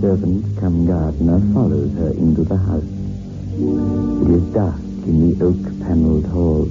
servant cum gardener follows her into the house. It is dark in the oak-panelled hall.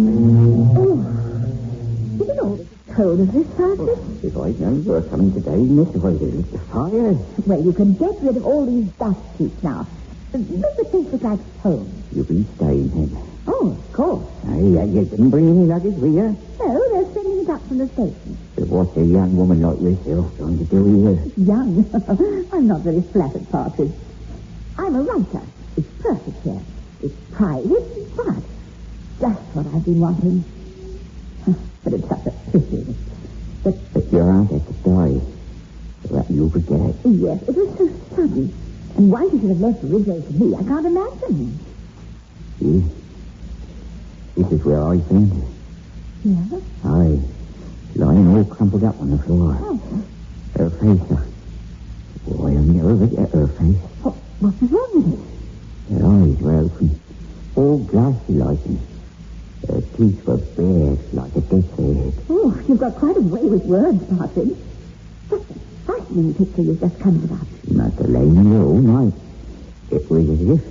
Oh, is it always as cold as this, Francis? If I'd known you were coming today, Miss, if I'd lit the fire. Well, you can get rid of all these dust sheets now. Make the place look like home. You'll be staying then. Oh, of course. You didn't bring any luggage with you? No, they're sending it up from the station. But what's a young woman like yourself trying to do here? Young? I'm not very flattered, Partridge. I'm a writer. It's perfect here. It's private, but just what I've been wanting. But it's such a pity. But your aunt had to die. So that you'll forget. Yes, it was so sudden. And why she should have left Rizzo to me, I can't imagine. See? This is where I found her. Yeah? Aye. Lying all crumpled up on the floor. Oh. Her face. Boy, I'll never forget her face. What was wrong with it? Her eyes were open. All glassy like and her teeth were bared like a death's head. Oh, you've got quite a way with words, Partridge. Such a frightening picture you've just conjured up. Madeleine, you're all night. It was as if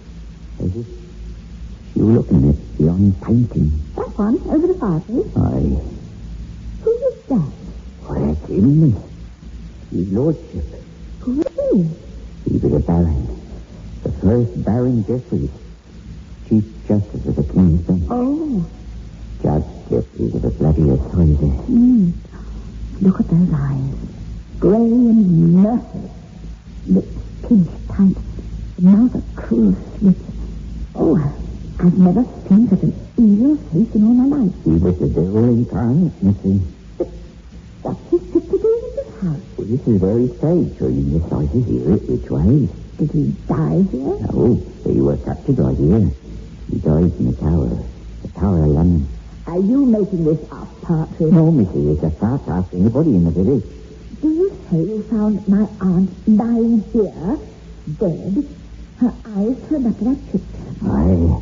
you were looking at beyond painting. That one, over the fireplace? Aye. Who was that? Why, that's him, Miss. His lordship. Who was he? He was a baron. The first Baron Jeffreys. Chief Justice of the King's Bench. Oh. Judge Jeffreys of the bloody Assizes. Look at those eyes. Grey and merciless. Lips pinched tight. Mouth a cruel slit. Oh, I've never seen such an evil face in all my life. He was the devil incarnate, Missy. What's his sister doing in this house? Well, this is very strange, for you decide to hear it which way. Did he die here? No, he was captured right here. He died in the Tower of London. Are you making this up, Partridge? No, Missy, it's a fact. Ask anybody in the village. Do you say you found my aunt lying here, dead, her eyes turned up to that picture? Aye.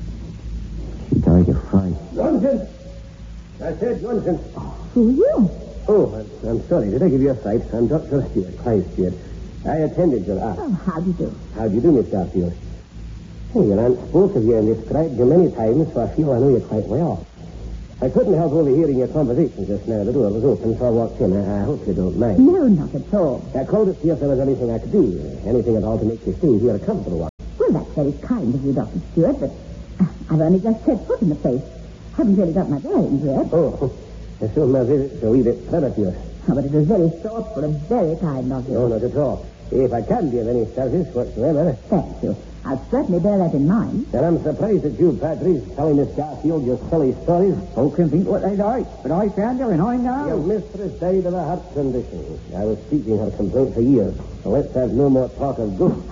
She died of fright. Nonsense! I said nonsense. Who are you? Oh, I'm sorry. Did I give you a fright? I'm Dr. Stewart, Clive Stewart. I attended your aunt. Oh, how do you do? How do you do, Miss Garfield? Oh, your aunt spoke of you and described you many times, so I feel I know you quite well. I couldn't help overhearing your conversation just now. The door was open, so I walked in. I hope you don't mind. No, not at all. I called to see if there was anything I could do. Anything at all to make you stay here a comfortable one. Well, that's very kind of you, Dr. Stewart, but I've only just set foot in the place. Haven't really got my bearings yet. Oh, so my visit's a wee bit premature. Oh, but it was very thoughtful and very kind of you. No, not at all. If I can be of any service whatsoever. Thank you. I'll certainly bear that in mind. And I'm surprised at you, Patrice, telling Miss Garfield your silly stories. Folk can think what they like, but I found her and I know. Your mistress died of a heart condition. I was seeking her complaint for years. So let's have no more talk of ghosts.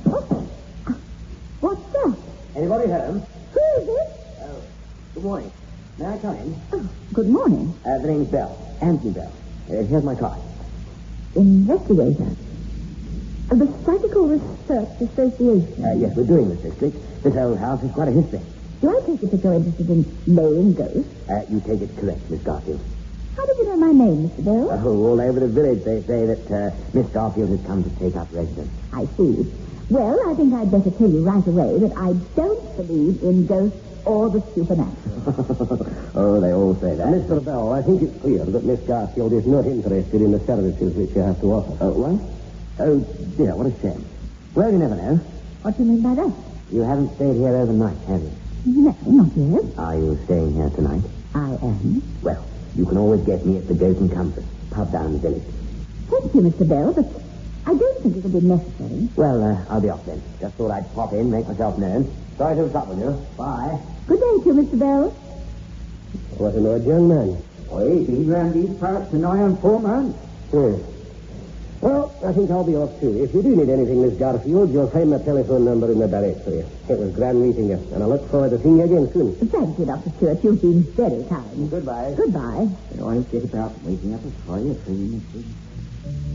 What's that? Anybody home? Who is it? Good morning. May I come in? Oh, good morning. The name's Bell. Anthony Bell. Here's my card. Investigator. The Psychical Research Association. Yes, we're doing this district. This old house has quite a history. Do I take it that you're interested in knowing ghosts? You take it correct, Miss Garfield. How did you know my name, Mr. Bell? Oh, all over the village they say that Miss Garfield has come to take up residence. I see. Well, I think I'd better tell you right away that I don't believe in ghosts or the supernatural. Oh, they all say that. Mr. Bell, I think it's clear that Miss Garfield is not interested in the services which you have to offer. Oh, what? Oh, dear, what a shame. Well, you never know. What do you mean by that? You haven't stayed here overnight, have you? No, not yet. Are you staying here tonight? I am. Well, you can always get me at the Goat and Compass, pub down in the village. Thank you, Mr. Bell, but I don't think it'll be necessary. Well, I'll be off then. Just thought I'd pop in, make myself known. Sorry to have troubled you. Bye. Good day to you, Mr. Bell. What an odd young man. Well, he's been round these parts for nigh on 4 months. Well, I think I'll be off too. If you do need anything, Miss Garfield, you'll find my telephone number in the directory. It was grand meeting you, and I look forward to seeing you again soon. Thank you, Dr. Stewart. You've been very kind. Goodbye. Goodbye. But I get about waking up at 5 or 3 in the